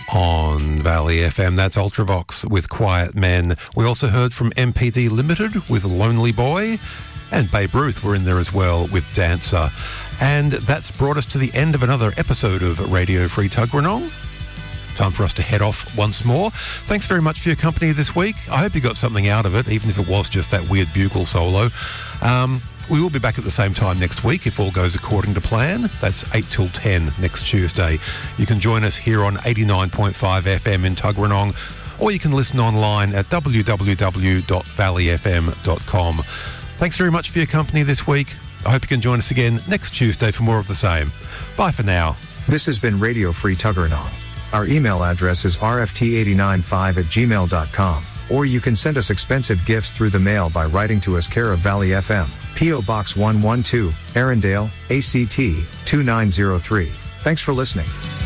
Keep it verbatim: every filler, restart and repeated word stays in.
on Valley F M. That's Ultravox with Quiet Men. We also heard from M P D Limited with Lonely Boy, and Babe Ruth were in there as well with Dancer. And that's brought us to the end of another episode of Radio Free Tuggeranong. Time for us to head off once more. Thanks very much for your company this week. I hope you got something out of it, even if it was just that weird bugle solo. Um, we will be back at the same time next week if all goes according to plan. That's eight till ten next Tuesday. You can join us here on eighty-nine point five F M in Tuggeranong, or you can listen online at w w w dot valley f m dot com. Thanks very much for your company this week. I hope you can join us again next Tuesday for more of the same. Bye for now. This has been Radio Free Tuggeranong. Our email address is r f t eight nine five at gmail dot com, or you can send us expensive gifts through the mail by writing to us care of Valley F M, P O Box one one two, Arendale, A C T two nine zero three. Thanks for listening.